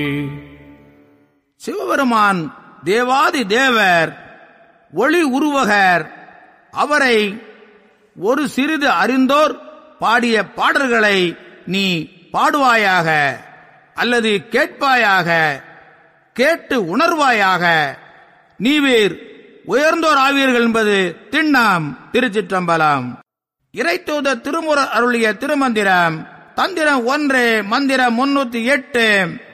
சிவபெருமான் தேவாதி தேவர், ஒளி உருவகர். அவரை ஒரு சிறிது அறிந்தோர் பாடிய பாடல்களை நீ பாடுவாயாக அல்லது கேட்பாயாக, கேட்டு உணர்வாயாக. நீவீர் உயர்ந்தோர் ஆவீர்கள் என்பது திண்ணம். திருச்சிற்றம்பலம். இறைத்தூத திருமுற அருளிய திருமந்திரம். தந்திரம் 1, மந்திரம் 308.